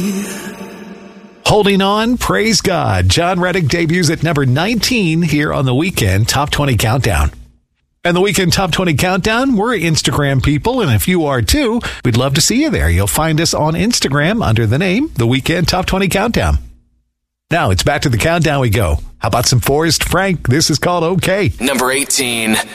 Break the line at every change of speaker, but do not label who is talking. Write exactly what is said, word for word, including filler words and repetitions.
Holding on, praise God. John Reddick debuts at number nineteen here on the Weekend Top twenty Countdown. And the Weekend Top twenty Countdown, we're Instagram people, and if you are too, we'd love to see you there. You'll find us on Instagram under the name The Weekend Top twenty Countdown. Now it's back to the countdown we go. How about some Forrest Frank? This is called Okay.
Number eighteen.